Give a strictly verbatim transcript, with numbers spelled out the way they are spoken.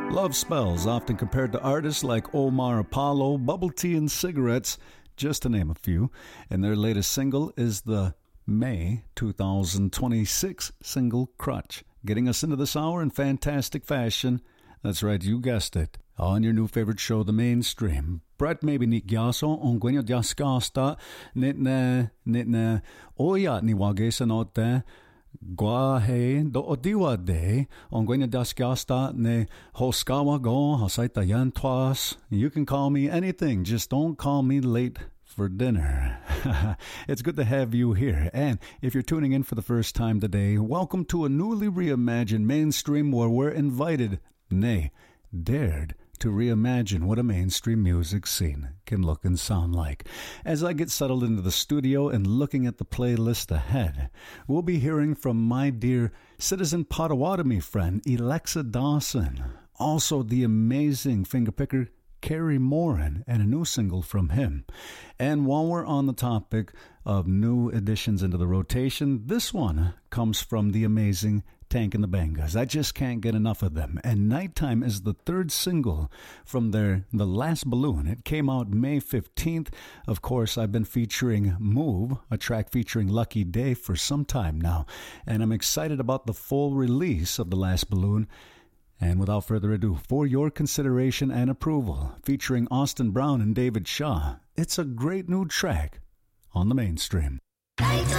Love Spells, often compared to artists like Omar Apollo, Bubble Tea and Cigarettes, just to name a few. And their latest single is the May twenty twenty-six single Crutch, getting us into this hour in fantastic fashion. That's right, you guessed it. On your new favorite show, The Mainstream. Brett maybe ni gyaso on gwenyo diaskasta nitne nitne oya ni wage sanote Guahe do odiwa de on gwenyo diaskasta ne hoskawa go hasaita yantwas. You can call me anything, just don't call me late for dinner. It's good to have you here. And if you're tuning in for the first time today, welcome to a newly reimagined Mainstream where we're invited, nay, dared, to reimagine what a mainstream music scene can look and sound like. As I get settled into the studio and looking at the playlist ahead, we'll be hearing from my dear Citizen Potawatomi friend, Alexa Dawson. Also the amazing fingerpicker, Kerry Moran, and a new single from him. And while we're on the topic of new additions into the rotation, this one comes from the amazing Tank and the Bangas. I just can't get enough of them. And Nighttime is the third single from their The Last Balloon. It came out May fifteenth. Of course, I've been featuring Move, a track featuring Lucky Day, for some time now. And I'm excited about the full release of The Last Balloon. And without further ado, for your consideration and approval, featuring Austin Brown and David Shaw, it's a great new track on The Mainstream.